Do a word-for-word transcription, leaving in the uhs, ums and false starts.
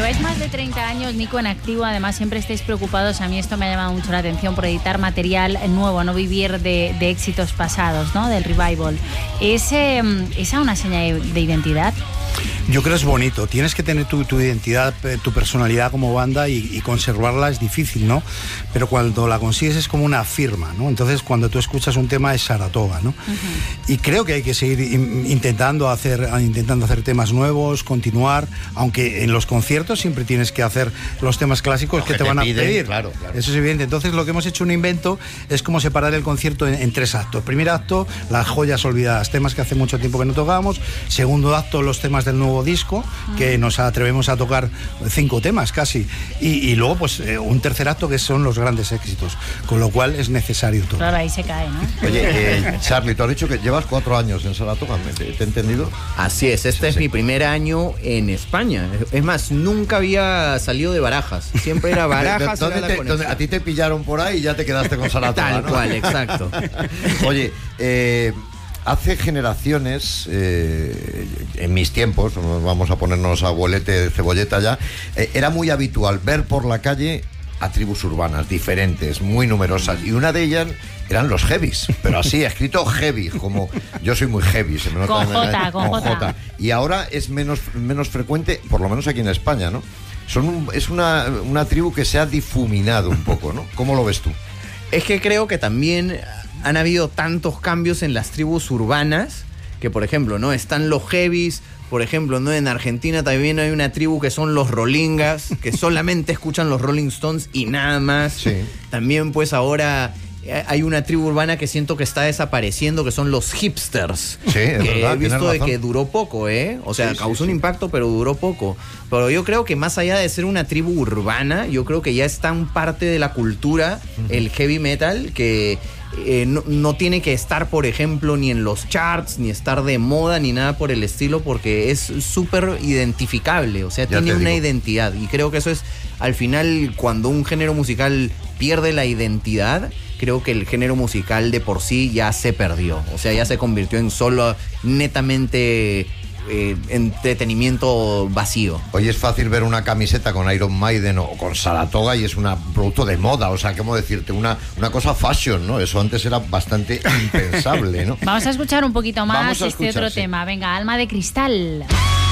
Lleváis más de treinta años, Nico, en activo. Además, siempre estáis preocupados. A mí esto me ha llamado mucho la atención por editar material nuevo, no vivir de, de éxitos pasados, ¿no? Del revival. ¿Es eh, esa una señal de identidad? Yo creo que es bonito. Tienes que tener tu, tu identidad, tu personalidad como banda y, y conservarla es difícil, ¿no? Pero cuando la consigues es como una firma, ¿no? Entonces, cuando tú escuchas un tema es Saratoga, ¿no? Uh-huh. Y creo que hay que seguir intentando hacer, intentando hacer temas nuevos, continuar, aunque en los conciertos siempre tienes que hacer los temas clásicos que, que te, te van piden, a pedir. Claro, claro. Eso es evidente. Entonces, lo que hemos hecho un invento es como separar el concierto en, en tres actos. Primer acto, las joyas olvidadas, temas que hace mucho tiempo que no tocábamos. Segundo acto, los temas del nuevo disco, que nos atrevemos a tocar cinco temas casi, y, y luego pues eh, un tercer acto que son los grandes éxitos, con lo cual es necesario todo. Claro, ahí se cae, ¿no? Oye, eh, Charlie, tú has dicho que llevas cuatro años en Saratoga, ¿te, te he entendido? Así es, este sí, es sí. mi primer año en España. Es más, nunca había salido de Barajas, siempre era Barajas. ¿Dónde era te, la donde a ti te pillaron por ahí y ya te quedaste con Saratoga? Tal ¿no? cual, exacto. Oye, eh... hace generaciones, eh, en mis tiempos, vamos a ponernos abuelete de cebolleta ya, eh, era muy habitual ver por la calle a tribus urbanas diferentes, muy numerosas, y una de ellas eran los heavies, pero así, escrito heavy, como yo soy muy heavy, se me nota. Con J, con con J. J. Y ahora es menos, menos frecuente, por lo menos aquí en España, ¿no? Son un, es una, una tribu que se ha difuminado un poco, ¿no? ¿Cómo lo ves tú? Es que creo que también han habido tantos cambios en las tribus urbanas que, por ejemplo, ¿no? Están los heavies, por ejemplo, ¿no? En Argentina también hay una tribu que son los rolingas, que solamente escuchan los Rolling Stones y nada más. Sí. También, pues, ahora hay una tribu urbana que siento que está desapareciendo, que son los hipsters. Sí, es que verdad, he visto de razón. que duró poco, ¿eh? O sea, sí, causó sí, un sí. impacto, pero duró poco. Pero yo creo que más allá de ser una tribu urbana, yo creo que ya es tan parte de la cultura, uh-huh. el heavy metal, que eh, no, no tiene que estar, por ejemplo, ni en los charts, ni estar de moda, ni nada por el estilo, porque es súper identificable. O sea, ya tiene una digo. identidad. Y creo que eso es, al final, cuando un género musical pierde la identidad, creo que el género musical de por sí ya se perdió. O sea, ya se convirtió en solo netamente eh, entretenimiento vacío. Hoy es fácil ver una camiseta con Iron Maiden o con Saratoga y es un producto de moda, o sea, ¿cómo decirte? Una, una cosa fashion, ¿no? Eso antes era bastante impensable, ¿no? Vamos a escuchar un poquito más Vamos a este escuchar, otro sí. tema. Venga, Alma de Cristal.